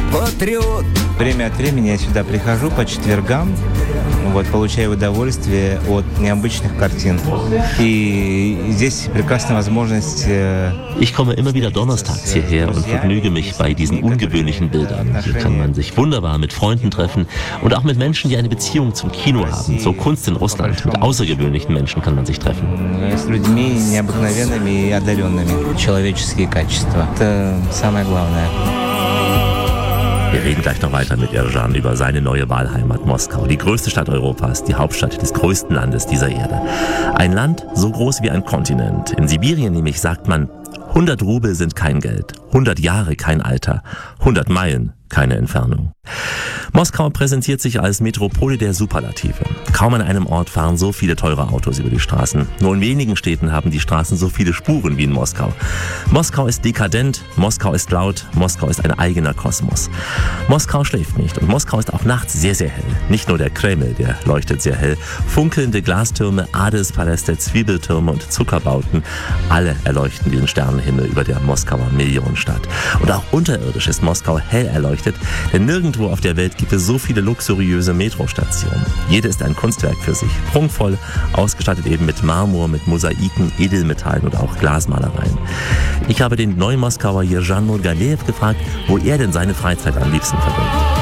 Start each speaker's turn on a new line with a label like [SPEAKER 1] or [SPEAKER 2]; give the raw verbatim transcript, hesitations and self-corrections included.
[SPEAKER 1] Патриот. Время от времени я сюда прихожу по четвергам, вот, получаю удовольствие от необычных картин. И здесь прекрасная возможность.
[SPEAKER 2] Ich komme immer wieder donnerstags hierher und vergnüge mich bei diesen ungewöhnlichen Bildern. Hier kann man sich wunderbar mit Freunden treffen und auch mit Menschen, die eine Beziehung zum Kino haben, zur Kunst in Russland. Mit außergewöhnlichen Menschen kann man sich treffen.
[SPEAKER 1] С людьми необыкновенными и одаренными. Человеческие качества. Это самое главное.
[SPEAKER 2] Wir reden gleich noch weiter mit Erjan über seine neue Wahlheimat Moskau, die größte Stadt Europas, die Hauptstadt des größten Landes dieser Erde. Ein Land so groß wie ein Kontinent. In Sibirien nämlich sagt man, hundert Rubel sind kein Geld, hundert Jahre kein Alter, hundert Meilen keine Entfernung. Moskau präsentiert sich als Metropole der Superlative. Kaum an einem Ort fahren so viele teure Autos über die Straßen. Nur in wenigen Städten haben die Straßen so viele Spuren wie in Moskau. Moskau ist dekadent, Moskau ist laut, Moskau ist ein eigener Kosmos. Moskau schläft nicht und Moskau ist auch nachts sehr, sehr hell. Nicht nur der Kreml, der leuchtet sehr hell. Funkelnde Glastürme, Adelspaläste, Zwiebeltürme und Zuckerbauten, alle erleuchten den Sternenhimmel über der Moskauer Millionenstadt. Und auch unterirdisch ist Moskau hell erleuchtet, denn nirgendwo auf der Welt gibt es so viele luxuriöse Metrostationen. Jede ist ein Kunstwerk für sich, prunkvoll, ausgestattet eben mit Marmor, mit Mosaiken, Edelmetallen oder auch Glasmalereien. Ich habe den Neumoskauer Erjan Nurgaliev gefragt, wo er denn seine Freizeit am liebsten verbringt.